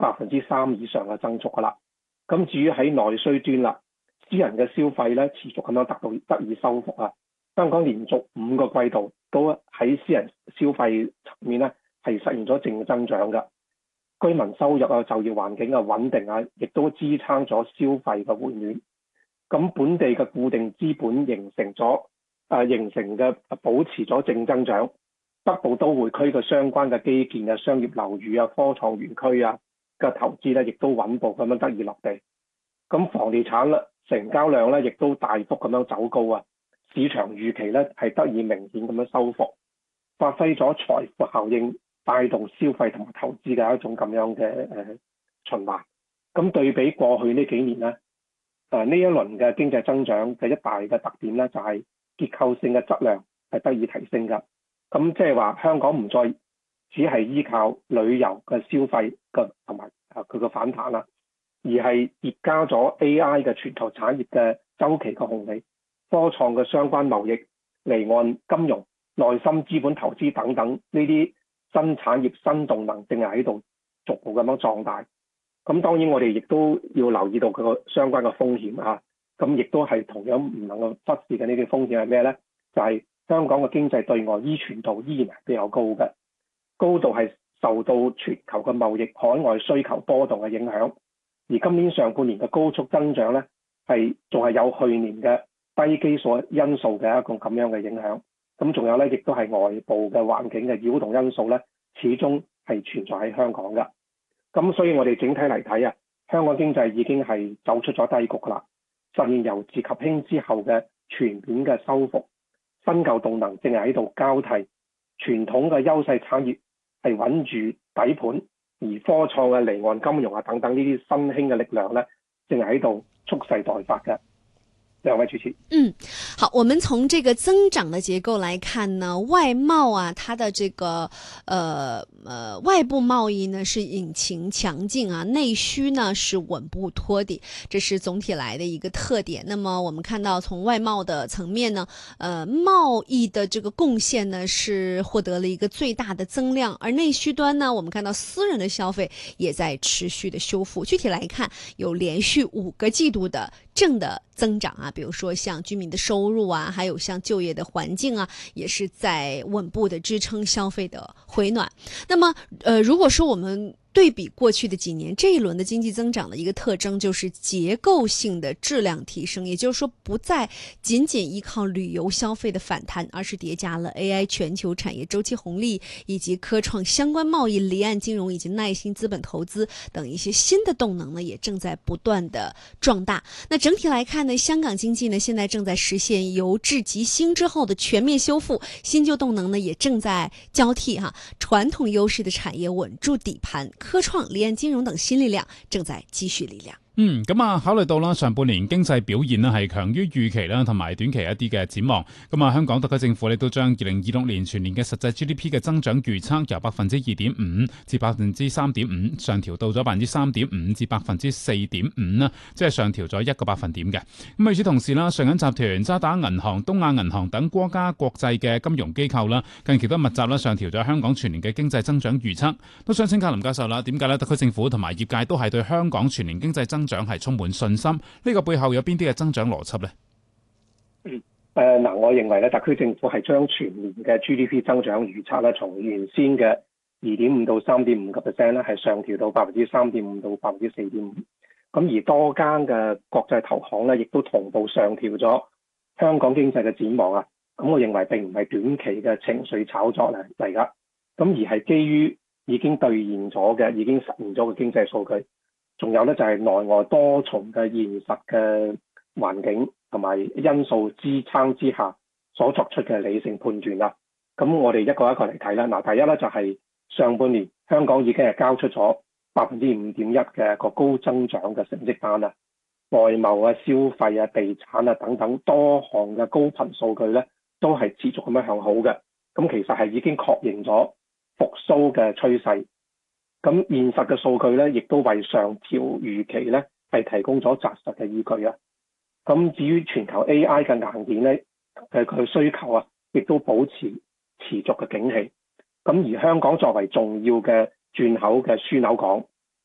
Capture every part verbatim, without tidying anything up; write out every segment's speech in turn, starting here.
百分之三以上嘅增速噶啦。咁至於喺內需端啦，私人嘅消費咧持續咁樣得到得以收復啊。香港連續五個季度都喺私人消費層面咧係實現咗正增長嘅。居民收入啊、就業環境啊穩定啊，亦都支撐咗消費嘅回暖。咁本地嘅固定資本形成咗誒、呃、形成嘅保持咗正增長。北部都會區嘅相關嘅基建啊、商業樓宇啊、科創園區啊嘅投資咧，亦都穩步咁樣得以落地。咁房地產咧成交量咧，亦都大幅咁樣走高啊！市場預期咧係得以明顯咁樣收復，發揮咗財富效應，帶動消費同埋投資嘅一種咁樣嘅誒、呃、循環。咁對比過去呢幾年咧，誒、呃、呢一輪嘅經濟增長嘅一大嘅特點咧，就係、是、結構性嘅質量係得以提升㗎。咁即係話香港唔再只係依靠旅遊嘅消費嘅同埋啊佢嘅反彈啦，而係疊加咗 A I 嘅全球產業嘅周期嘅紅利、科創嘅相關貿易、離岸金融、內心資本投資等等呢啲新產業新動能正係喺度逐步咁樣壯大。咁當然我哋亦都要留意到佢個相關嘅風險啊。咁亦都係同樣唔能夠忽視嘅呢啲風險係咩呢？就係、是香港嘅經濟對外依存度依然係比較高嘅，高度係受到全球嘅貿易海外需求波動嘅影響。而今年上半年嘅高速增長咧，係仲係有去年嘅低基數因素嘅一個咁樣嘅影響。咁仲有咧，亦都係外部嘅環境嘅擾動因素咧，始終係存在喺香港嘅。咁所以我哋整體嚟睇啊，香港經濟已經係走出咗低谷啦，實現由治及興之後嘅全面嘅收復。新舊動能正係喺度交替，傳統嘅優勢產業係穩住底盤，而科創嘅離岸金融啊等等呢啲新興嘅力量咧，正係喺度蓄勢待發嘅。兩位主持， 嗯，好，我們從這個增長的結構來看呢，外貿啊，它的這個呃呃外部貿易呢是引擎強勁啊，內需呢是穩步托底，這是總體來的一個特點。那麼我們看到從外貿的層面呢，呃貿易的這個貢獻呢是獲得了一個最大的增量，而內需端呢，我們看到私人的消費也在持續的修復。具體來看，有連續五個季度的正的增長啊，比如說像居民的收入啊，還有像就業的環境啊，也是在穩步的支撐消費的回暖。那麼，呃，如果說我們對比過去的幾年，這一輪的經濟增長的一個特徵就是結構性的質量提升，也就是說不再僅僅依靠旅遊消費的反彈，而是疊加了 A I 全球產業周期紅利以及科創相關貿易、離岸金融以及耐心資本投資等一些新的動能呢，也正在不斷的壯大。那整體來看呢，香港經濟呢現在正在實現由治及興之後的全面修復，新舊動能呢也正在交替哈，傳統優勢的產業穩住底盤。科創、離岸金融等新力量正在積蓄力量。 嗯，咁啊，考慮到啦，上半年經濟表現咧係強於預期啦，同埋短期一啲嘅展望。咁啊，香港特區政府咧都將二零二六年全年嘅實際 G D P 嘅增長預測由百分之二點五至百分之三點五上調到咗百分之三點五至百分之四點五啦，即係上調咗一個百分點嘅。咁與此同時啦，瑞銀集團、渣打銀行、東亞銀行等國家國際嘅金融機構啦，近期都密集啦上調咗香港全年嘅經濟增長預測。都想請教林教授啦，點解咧特區政府同埋業界都係對香港全年經濟增長長係充滿信心，呢個背後有邊啲嘅增長邏輯呢？ 嗯，誒嗱，我認為咧，特區政府係將全年嘅 G D P 增長預測咧，從原先嘅二點五到三點五個 percent 咧，係上調到百分之三點五到百分之四點五。咁而多間嘅國際投行咧，亦都同步上調咗香港經濟嘅展望啊。咁我認為並唔係短期嘅情緒炒作嚟嚟㗎，咁而係基於已經兌現咗嘅、已經實現咗嘅經濟數據。仲有咧就係內外多重嘅現實嘅環境同埋因素支撐之下所作出嘅理性判斷啦。咁我哋一個一個嚟睇啦。嗱，第一咧就係上半年香港已經係交出咗百分之五點一嘅個高增長嘅成績單啦。外貿啊、消費啊、地產啊等等多項嘅高頻數據咧，都係持續咁樣向好嘅。咁其實係已經確認咗復甦嘅趨勢。咁現實嘅數據咧，亦都為上調預期咧係提供咗紮實嘅依據啊。咁至於全球 A I 嘅硬件咧，誒佢需求啊，亦都保持持續嘅景氣。咁而香港作為重要嘅轉口嘅樞紐港，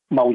貿易